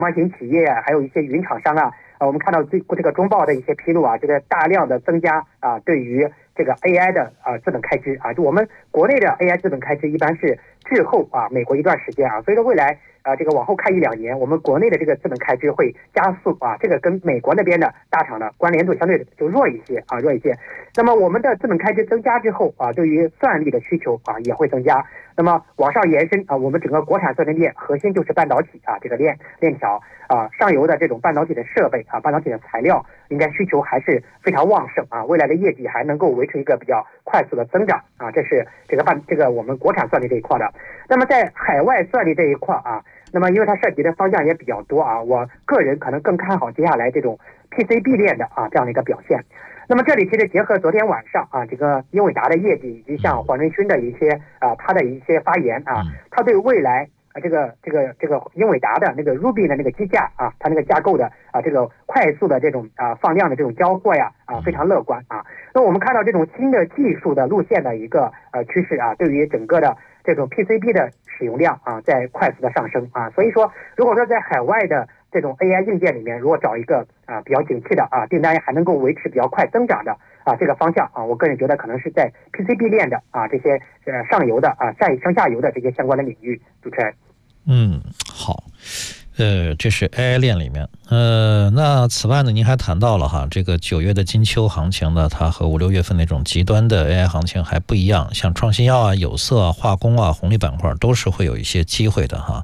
模型企业还有一些云厂商啊，我们看到这个中报的一些披露啊，这个大量的增加啊，对于这个 AI 的资本开支啊，就我们国内的 AI 资本开支一般是滞后啊美国一段时间啊，所以说未来这个往后看1-2年，我们国内的这个资本开支会加速啊，这个跟美国那边的大厂的关联度相对就弱一些啊，弱一些。那么我们的资本开支增加之后啊，对于算力的需求啊也会增加。那么往上延伸啊，我们整个国产算力链核心就是半导体啊，这个链条啊，上游的这种半导体的设备啊，半导体的材料应该需求还是非常旺盛啊，未来的业绩还能够维持一个比较快速的增长啊，这是这个我们国产算力这一块的。那么在海外算力这一块啊，那么因为它涉及的方向也比较多啊，我个人可能更看好接下来这种 PCB 链的啊这样的一个表现。那么这里其实结合昨天晚上啊这个英伟达的业绩，以及像黄仁勋的一些他的一些发言啊，他对未来这个英伟达的那个 Ruby 的那个机架啊，它那个架构的这个快速的这种放量的这种交货呀非常乐观啊。那我们看到这种新的技术的路线的一个趋势啊，对于整个的这种 PCB 的使用量啊在快速的上升啊，所以说如果说在海外的这种 AI 硬件里面，如果找一个比较景气的订单还能够维持比较快增长的这个方向啊，我个人觉得可能是在 PCB 链的这些上游的上下游的这些相关的领域。主持人， 好，这是 AI 链里面，那此外呢，您还谈到了哈，这个9月的金秋行情呢，它和5、6月份那种极端的 AI 行情还不一样，像创新药啊、有色啊、化工啊、红利板块都是会有一些机会的哈。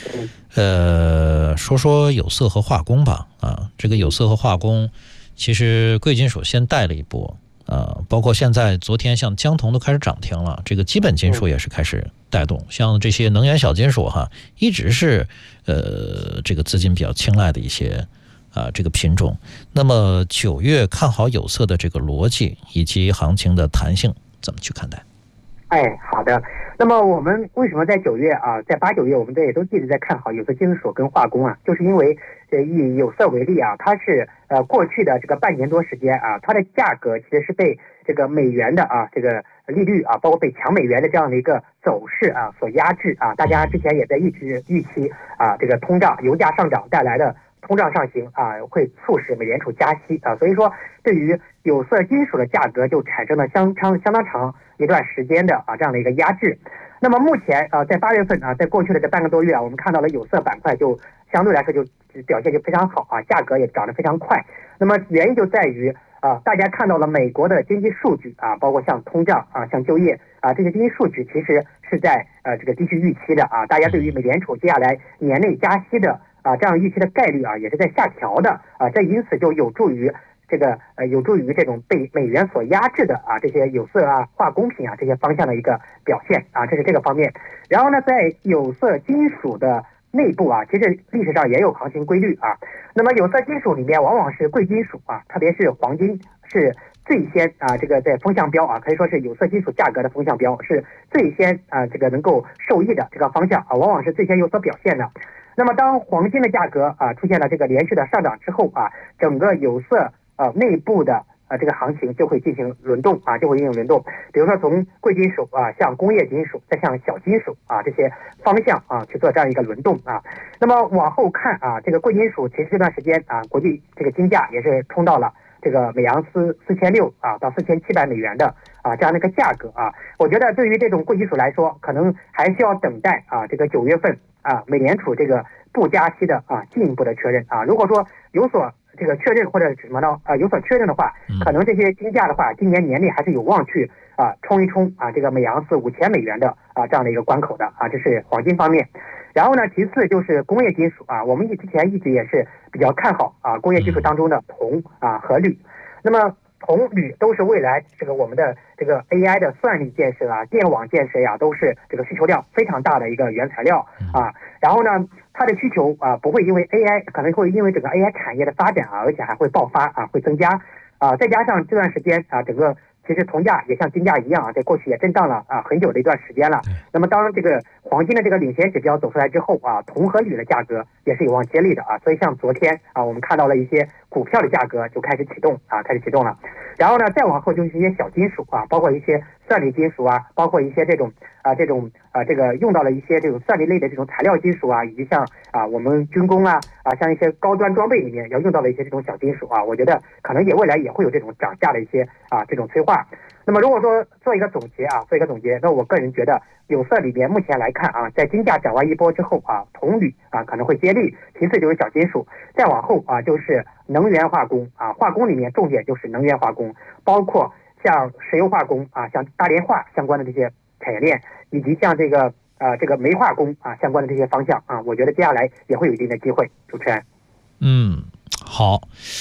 说说有色和化工吧，这个有色和化工，其实贵金属先带了一波，包括现在昨天像江铜都开始涨停了，这个基本金属也是开始带动，像这些能源小金属哈，一直是这个资金比较青睐的一些这个品种。那么9月看好有色的这个逻辑以及行情的弹性怎么去看待？ 好的。那么我们为什么在9月在8、9月我们也都一直在看好有色金属跟化工就是因为以有色为例它是过去的这个半年多时间它的价格其实是被这个美元的这个利率包括被强美元的这样的一个走势所压制大家之前也在一直预期这个通胀油价上涨带来的通胀上行会促使美联储加息所以说对于有色金属的价格就产生了相当长一段时间的这样的一个压制。那么目前在8月份在过去的这半个多月我们看到了有色板块就相对来说就表现就非常好价格也涨得非常快。那么原因就在于大家看到了美国的经济数据包括像通胀像就业这些经济数据其实是在这个低于预期的大家对于美联储接下来年内加息的这样预期的概率也是在下调的这因此就有助于这种被美元所压制的这些有色化工品这些方向的一个表现这是这个方面。然后呢，在有色金属的内部其实历史上也有行情规律那么有色金属里面往往是贵金属特别是黄金是最先这个在风向标可以说是有色金属价格的风向标是最先这个能够受益的这个方向往往是最先有所表现的。那么当黄金的价格出现了这个连续的上涨之后整个有色内部的这个行情就会进行轮动比如说从贵金属向工业金属再向小金属这些方向去做这样一个轮动那么往后看这个贵金属其实这段时间国际这个金价也是冲到了这个每盎司4600到4700美元的这样的一个价格我觉得对于这种贵金属来说可能还需要等待这个9月份美联储这个不加息的进一步的确认如果说有所这个确认或者什么呢有所确认的话，可能这些金价的话今年年内还是有望去冲一冲这个每盎司5000美元的这样的一个关口的这是黄金方面。然后呢，其次就是工业金属我们之前一直也是比较看好工业金属当中的铜和铝。那么铜铝都是未来这个我们的这个 AI 的算力建设电网建设都是这个需求量非常大的一个原材料然后呢它的需求不会因为 AI 可能会因为整个 AI 产业的发展而且还会爆发会增加再加上这段时间整个其实铜价也像金价一样在过去也震荡了很久的一段时间了。那么当这个黄金的这个领先指标走出来之后铜和铝的价格也是有望接力的所以像昨天我们看到了一些股票的价格就开始启动了。然后呢再往后就是一些小金属包括一些算力金属啊，包括一些这个用到了一些这种算力类的这种材料金属啊，以及像我们军工像一些高端装备里面要用到的一些这种小金属我觉得可能未来也会有这种涨价的一些这种催化。那么如果说做一个总结，那我个人觉得有色里面目前来看在金价涨完一波之后铜铝可能会接力，其次就是小金属，再往后就是能源化工化工里面重点就是能源化工，包括像石油化工像大连化相关的这些产业链，以及像这个煤化工相关的这些方向我觉得接下来也会有一定的机会。主持人， 好，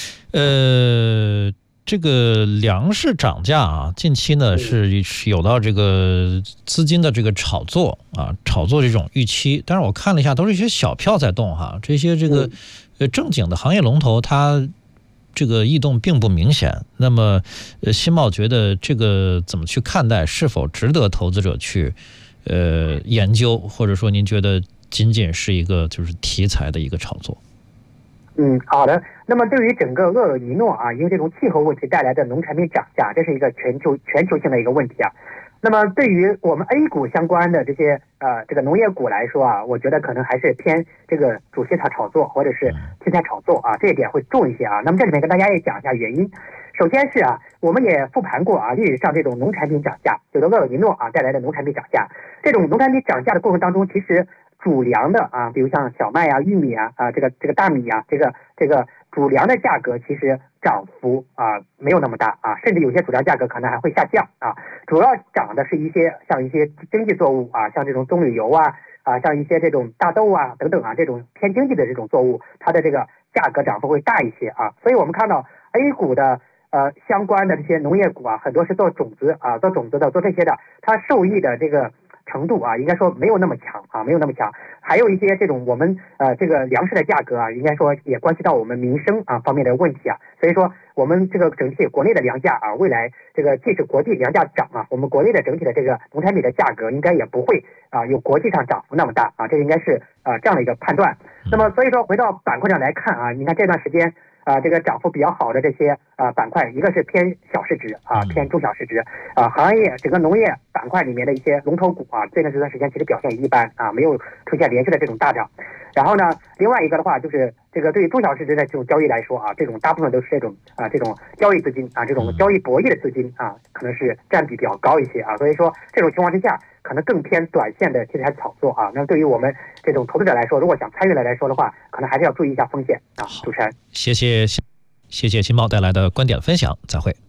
这个粮食涨价近期呢是有到这个资金的这个炒作这种预期，但是我看了一下，都是一些小票在动这些这个正经的行业龙头它这个异动并不明显。那么新茂觉得这个怎么去看待，是否值得投资者去研究，或者说您觉得仅仅是一个就是题材的一个炒作？ 好的。那么对于整个厄尔尼诺因为这种气候问题带来的农产品涨价，这是一个全球性的一个问题那么对于我们 A 股相关的这些这个农业股来说我觉得可能还是偏这个主题炒作或者是题材炒作这一点会重一些那么这里面跟大家也讲一下原因。首先是我们也复盘过历史上这种农产品涨价，有的厄尔尼诺带来的农产品涨价，这种农产品涨价的过程当中，其实主粮的比如像小麦玉米这个大米这个主粮的价格其实涨幅没有那么大甚至有些主粮价格可能还会下降主要涨的是像一些经济作物像这种棕榈油像一些这种大豆等等这种偏经济的这种作物，它的这个价格涨幅会大一些所以我们看到 A 股的相关的这些农业股很多是做种子的，做这些的，它受益的这个程度应该说没有那么强没有那么强。还有一些这种我们这个粮食的价格应该说也关系到我们民生方面的问题所以说我们这个整体国内的粮价未来这个即使国际粮价涨我们国内的整体的这个农产品的价格应该也不会有国际上涨幅那么大这应该是这样的一个判断。那么所以说回到板块上来看你看这段时间这个涨幅比较好的这些板块，一个是偏小市值偏中小市值行业整个农业板块里面的一些龙头股这段时间其实表现一般没有出现连续的这种大涨。然后呢，另外一个的话就是这个对于中小市值的这种交易来说这种大部分都是这种交易资金这种交易博弈的资金可能是占比比较高一些所以说这种情况之下可能更偏短线的题材炒作那么对于我们这种投资者来说，如果想参与来说的话，可能还是要注意一下风险主持人，谢谢新茂带来的观点分享，再会。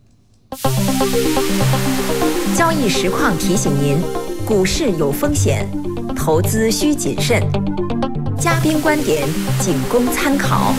交易实况提醒您，股市有风险，投资需谨慎，嘉宾观点仅供参考。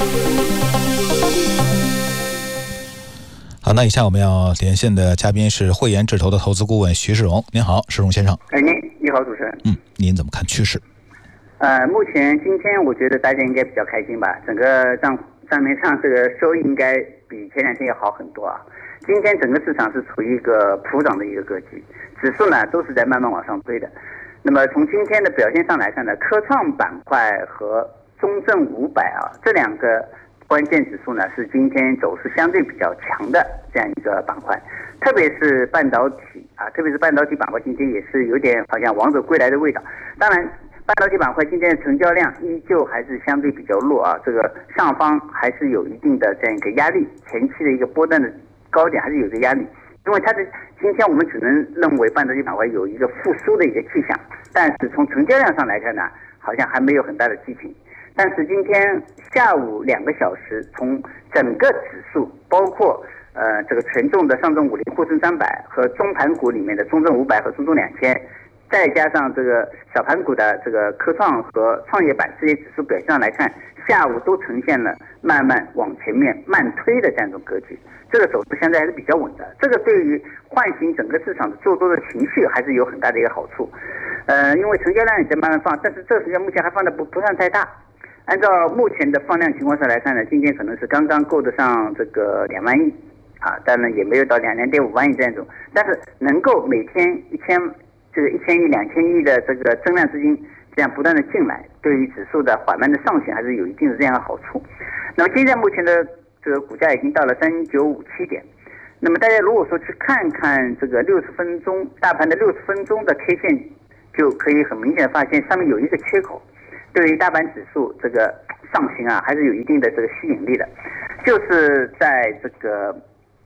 好，那以下我们要连线的嘉宾是慧妍智投的投资顾问徐世荣。您好，世荣先生。 你好，主持人。 您怎么看趋势？ 目前今天我觉得大家应该比较开心吧，整个账面上这个收益应该比前2天要好很多今天整个市场是处于一个普涨的一个格局，指数呢都是在慢慢往上推的。那么从今天的表现上来看呢，科创板块和中证500这两个关键指数呢是今天走势相对比较强的这样一个板块，特别是半导体板块今天也是有点好像王者归来的味道。当然半导体板块今天的成交量依旧还是相对比较弱这个上方还是有一定的这样一个压力，前期的一个波段的高点还是有个压力，因为今天我们只能认为半导体板块有一个复苏的一个迹象，但是从成交量上来看呢，好像还没有很大的激情。但是今天下午2个小时，从整个指数包括这个权重的上证50、沪深300和中盘股里面的中证500和中证2000，再加上这个小盘股的这个科创和创业板这些指数表现上来看，下午都呈现了慢慢往前面慢推的这样一种格局，这个走势相对还是比较稳的。这个对于唤醒整个市场的做多的情绪还是有很大的一个好处。因为成交量也在慢慢放，但是这个成交目前还放的不算太大。按照目前的放量情况上来看呢，今天可能是刚刚够得上这个2万亿当然也没有到2.5万亿这样一种，但是能够每天1000亿、2000亿的这个增量资金这样不断的进来，对于指数的缓慢的上行还是有一定的这样的好处。那么现在目前的这个股价已经到了3957点， 那么大家如果说去看看这个60分钟大盘的60分钟的 K 线，就可以很明显的发现上面有一个缺口，对于大盘指数这个上行啊还是有一定的这个吸引力的，就是在这个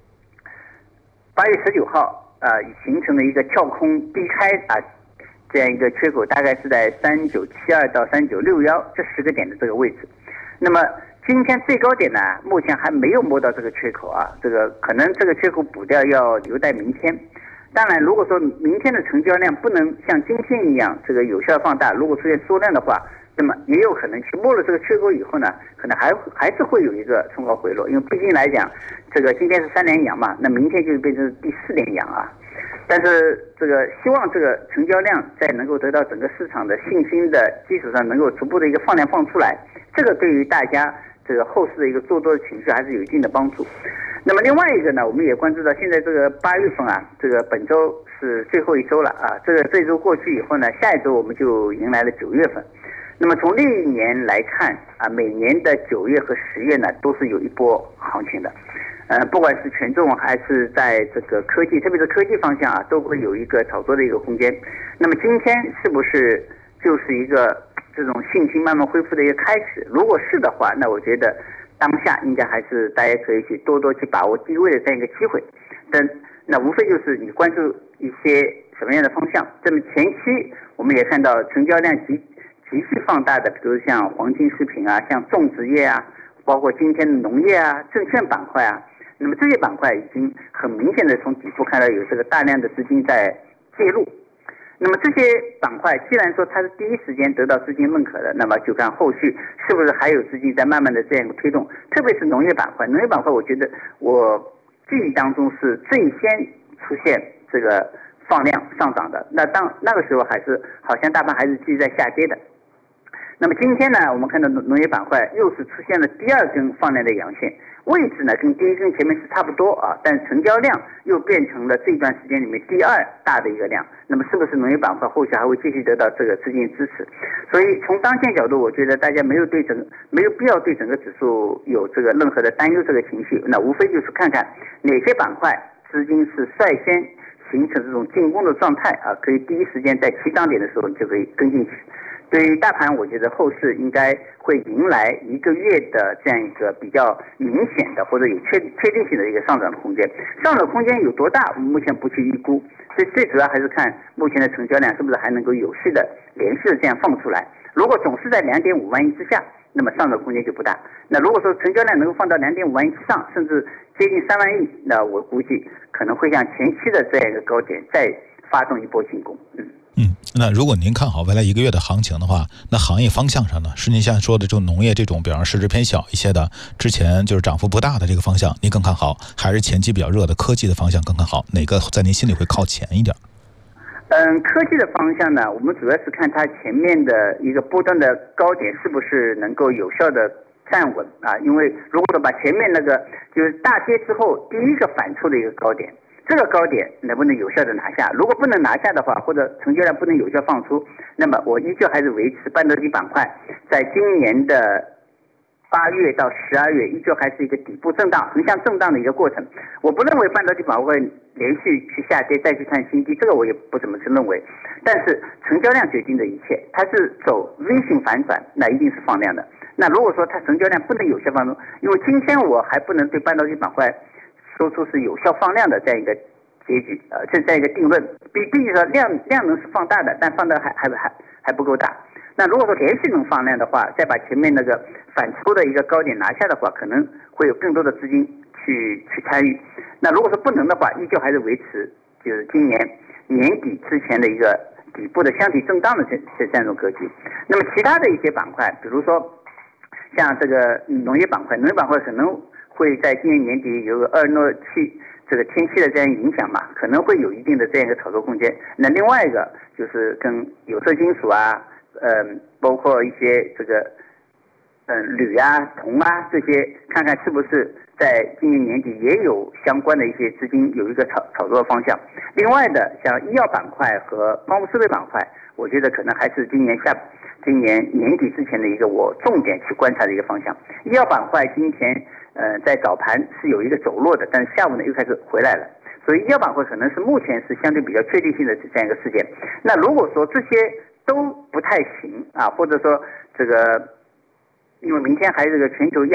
8月19号形成了一个跳空低开这样一个缺口，大概是在3972到3961这10个点的这个位置。那么今天最高点呢，目前还没有摸到这个缺口这个可能这个缺口补掉要留待明天。当然，如果说明天的成交量不能像今天一样这个有效放大，如果出现缩量的话，那么也有可能去摸了这个缺口以后呢，可能还是会有一个冲高回落，因为毕竟来讲，这个今天是3连阳嘛，那明天就变成第4连阳但是这个希望这个成交量在能够得到整个市场的信心的基础上，能够逐步的一个放量放出来，这个对于大家这个后市的一个做多的情绪还是有一定的帮助。那么另外一个呢，我们也关注到现在这个8月份这个本周是最后一周了这周过去以后呢，下一周我们就迎来了9月份。那么从历年来看每年的9月和10月呢都是有一波行情的。不管是权重还是在这个科技，特别是科技方向都会有一个炒作的一个空间。那么今天是不是就是一个这种信心慢慢恢复的一个开始？如果是的话，那我觉得当下应该还是大家可以去多多去把握低位的这样一个机会。那无非就是你关注一些什么样的方向。这么前期我们也看到成交量急剧放大的，比如像黄金食品像种植业包括今天的农业证券板块那么这些板块已经很明显的从底部看到有这个大量的资金在介入。那么这些板块既然说它是第一时间得到资金认可的，那么就看后续是不是还有资金在慢慢的这样一个推动。特别是农业板块，我觉得我记忆当中是最先出现这个放量上涨的。那个时候好像大盘还是继续在下跌的。那么今天呢，我们看到农业板块又是出现了第2根放量的阳线，位置呢跟第一根前面是差不多但成交量又变成了这段时间里面第2大的一个量。那么是不是农业板块后续还会继续得到这个资金支持？所以从当前角度，我觉得大家没有必要对整个指数有这个任何的担忧这个情绪。那无非就是看看哪些板块资金是率先形成这种进攻的状态可以第一时间在起涨点的时候就可以跟进去。对于大盘，我觉得后市应该会迎来1个月的这样一个比较明显的或者有确定性的一个上涨的空间。上涨空间有多大，我们目前不去预估，所以最主要还是看目前的成交量是不是还能够有序的连续的这样放出来。如果总是在2.5万亿之下，那么上涨空间就不大。那如果说成交量能够放到2.5万亿之上，甚至接近3万亿，那我估计可能会向前期的这样一个高点再发动一波进攻。 那如果您看好未来1个月的行情的话，那行业方向上呢，是您像说的这种农业这种比方市值偏小一些的，之前就是涨幅不大的这个方向您更看好，还是前期比较热的科技的方向更看好？哪个在您心里会靠前一点？ 科技的方向呢，我们主要是看它前面的一个波段的高点是不是能够有效的站稳因为如果说把前面那个就是大跌之后第一个反抽的一个高点，这个高点能不能有效的拿下？如果不能拿下的话，或者成交量不能有效放出，那么我依旧还是维持半导体板块在今年的8月到12月依旧还是一个底部震荡、横向震荡的一个过程。我不认为半导体板块会连续去下跌再去探新低，这个我也不怎么去认为。但是成交量决定的一切，它是走 V 型反转，那一定是放量的。那如果说它成交量不能有效放出，因为今天我还不能对半导体板块说出是有效放量的这样一个结局这样一个定论。毕竟说量能是放大的，但放的还不够大。那如果说连续能放量的话，再把前面那个反抽的一个高点拿下的话，可能会有更多的资金去参与。那如果说不能的话，依旧还是维持就是今年年底之前的一个底部的箱体震荡的这样一种格局。那么其他的一些板块，比如说像这个农业板块可能会在今年年底有个厄尔诺气这个天气的这样影响嘛，可能会有一定的这样一个炒作空间。那另外一个就是跟有色金属包括一些这个铝铜这些，看看是不是在今年年底也有相关的一些资金有一个炒作方向。另外的像医药板块和光伏设备板块，我觉得可能还是今年年底之前的一个我重点去观察的一个方向。医药板块今天在早盘是有一个走弱的，但是下午呢又开始回来了。所以医药板块可能是目前是相对比较确定性的这样一个事件。那如果说这些都不太行啊，或者说这个因为明天还有这个全球